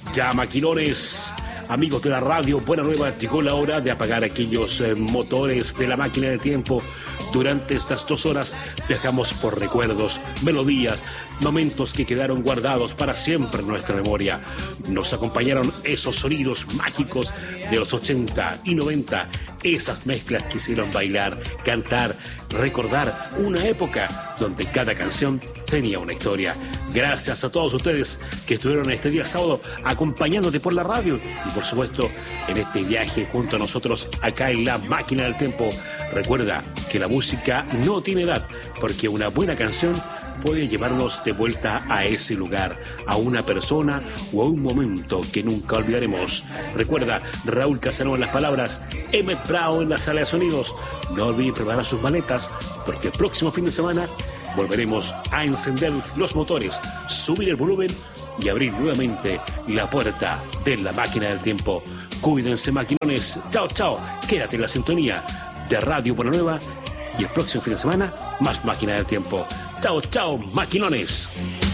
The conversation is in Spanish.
Ya, maquinones, amigos de la radio Buena Nueva, llegó la hora de apagar aquellos motores de la máquina del tiempo. Durante estas 2 horas viajamos por recuerdos, melodías, momentos que quedaron guardados para siempre en nuestra memoria. Nos acompañaron esos sonidos mágicos de los 80 y 90, esas mezclas que hicieron bailar, cantar, recordar una época donde cada canción tenía una historia. Gracias a todos ustedes que estuvieron este día sábado acompañándote por la radio y por supuesto en este viaje junto a nosotros acá en la máquina del tiempo. Recuerda que la música no tiene edad, porque una buena canción puede llevarnos de vuelta a ese lugar, a una persona o a un momento que nunca olvidaremos. Recuerda, Raúl Casanova en las palabras, Emmett Brown en la sala de sonidos. No olviden preparar sus maletas, porque el próximo fin de semana volveremos a encender los motores, subir el volumen y abrir nuevamente la puerta de la máquina del tiempo. Cuídense, maquinones. Chao, chao. Quédate en la sintonía de Radio Buena Nueva y el próximo fin de semana más máquina del tiempo. Chao, chao, maquinones.